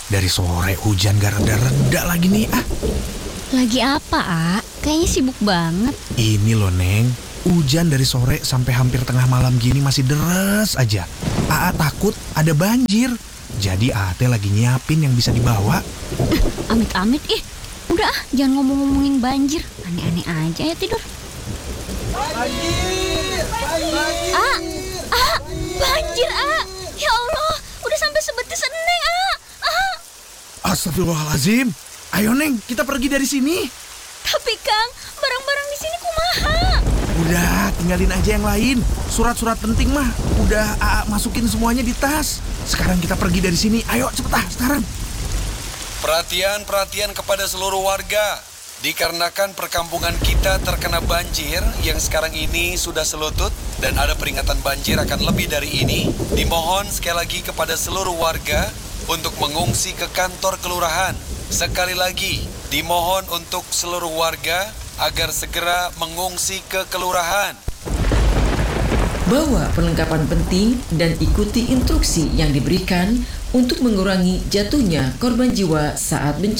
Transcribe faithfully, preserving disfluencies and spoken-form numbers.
Dari sore hujan gak reda-reda lagi nih. Ah, Lagi apa, A? Kayaknya sibuk banget. ini loh Neng, hujan dari sore sampai hampir tengah malam gini masih deres aja. Aa takut ada banjir. Jadi Aa teh lagi nyiapin yang bisa dibawa. Amit-amit, ih. Udah ah, jangan ngomong-ngomongin banjir. Aneh-aneh aja ya tidur. Banjir! Banjir! A, A, banjir, A. Ya Allah, udah sampai sebetis Neng, A. A. Astagfirullahaladzim. Ayo Neng, kita pergi dari sini. Tapi Kang, barang-barang di sini kumaha. Udah, tinggalin aja yang lain. Surat-surat penting mah udah Aa masukin semuanya di tas. Sekarang kita pergi dari sini. Ayo cepet ah, sekarang. Perhatian-perhatian kepada seluruh warga. Dikarenakan perkampungan kita terkena banjir yang sekarang ini sudah selutut dan ada peringatan banjir akan lebih dari ini, dimohon sekali lagi kepada seluruh warga untuk mengungsi ke kantor kelurahan. Sekali lagi, dimohon untuk seluruh warga agar segera mengungsi ke kelurahan. Bawa perlengkapan penting dan ikuti instruksi yang diberikan untuk mengurangi jatuhnya korban jiwa saat bencana.